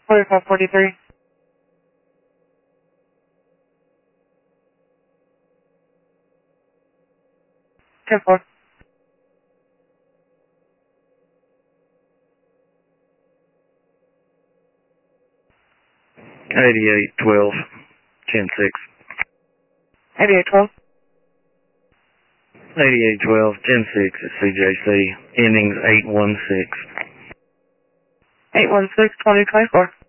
4543. 10-4. 8812, 10-6. 8812. 8812, 10-6 at CJC, endings 816. 816 2024.